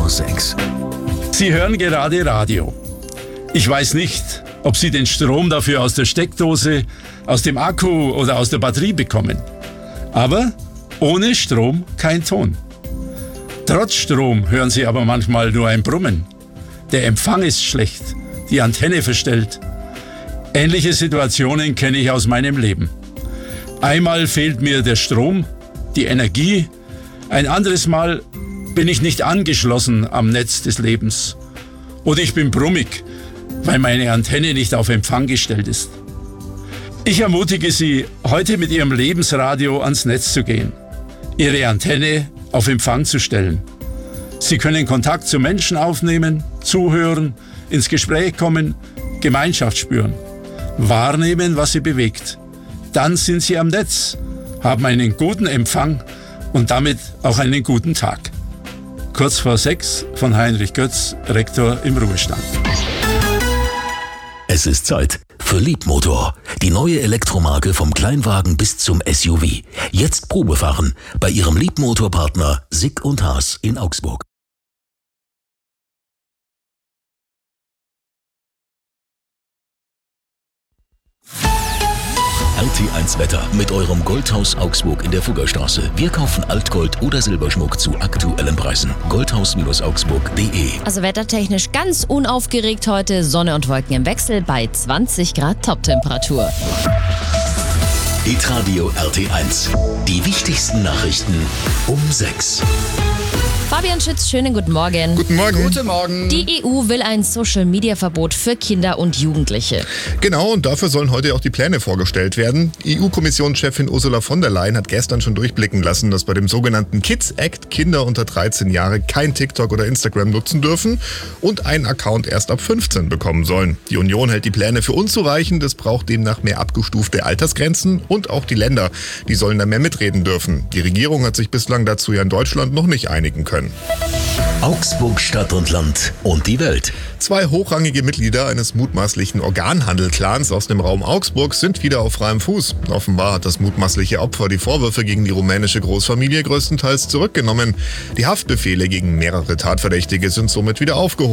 6. Sie hören gerade Radio. Ich weiß nicht, ob Sie den Strom dafür aus der Steckdose, aus dem Akku oder aus der Batterie bekommen. Aber ohne Strom kein Ton. Trotz Strom hören Sie aber manchmal nur ein Brummen. Der Empfang ist schlecht, die Antenne verstellt. Ähnliche Situationen kenne ich aus meinem Leben. Einmal fehlt mir der Strom, die Energie. Ein anderes Mal bin ich nicht angeschlossen am Netz des Lebens. Oder ich bin brummig, weil meine Antenne nicht auf Empfang gestellt ist. Ich ermutige Sie, heute mit Ihrem Lebensradio ans Netz zu gehen, Ihre Antenne auf Empfang zu stellen. Sie können Kontakt zu Menschen aufnehmen, zuhören, ins Gespräch kommen, Gemeinschaft spüren, wahrnehmen, was Sie bewegt. Dann sind Sie am Netz, haben einen guten Empfang und damit auch einen guten Tag. Kurz vor 6 von Heinrich Götz, Rektor im Ruhestand. Es ist Zeit für Leapmotor, die neue Elektromarke vom Kleinwagen bis zum SUV. Jetzt Probefahren bei Ihrem Leapmotor-Partner Sick & Haas in Augsburg. RT1 Wetter mit eurem Goldhaus Augsburg in der Fuggerstraße. Wir kaufen Altgold oder Silberschmuck zu aktuellen Preisen. Goldhaus-augsburg.de. Also wettertechnisch ganz unaufgeregt heute. Sonne und Wolken im Wechsel bei 20 Grad Toptemperatur. Hitradio RT1. Die wichtigsten Nachrichten um 6. Fabian Schütz, schönen guten Morgen. Guten Morgen. Guten Morgen. Die EU will ein Social-Media-Verbot für Kinder und Jugendliche. Genau, und dafür sollen heute auch die Pläne vorgestellt werden. EU-Kommissionschefin Ursula von der Leyen hat gestern schon durchblicken lassen, dass bei dem sogenannten Kids Act Kinder unter 13 Jahre kein TikTok oder Instagram nutzen dürfen und einen Account erst ab 15 bekommen sollen. Die Union hält die Pläne für unzureichend. Es braucht demnach mehr abgestufte Altersgrenzen und auch die Länder, die sollen da mehr mitreden dürfen. Die Regierung hat sich bislang dazu ja in Deutschland noch nicht einigen können. Augsburg Stadt und Land und die Welt. 2 hochrangige Mitglieder eines mutmaßlichen Organhandel-Clans aus dem Raum Augsburg sind wieder auf freiem Fuß. Offenbar hat das mutmaßliche Opfer die Vorwürfe gegen die rumänische Großfamilie größtenteils zurückgenommen. Die Haftbefehle gegen mehrere Tatverdächtige sind somit wieder aufgehoben.